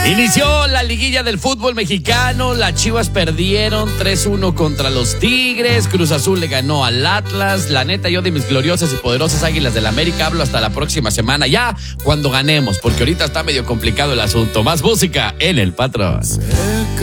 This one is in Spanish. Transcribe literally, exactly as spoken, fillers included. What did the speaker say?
Inició la liguilla del fútbol mexicano, las Chivas perdieron tres uno contra los Tigres, Cruz Azul le ganó al Atlas. La neta, yo de mis gloriosas y poderosas Águilas del América hablo hasta la próxima semana, ya cuando ganemos, porque ahorita está medio complicado el asunto. Más música en El Patrón. Sé que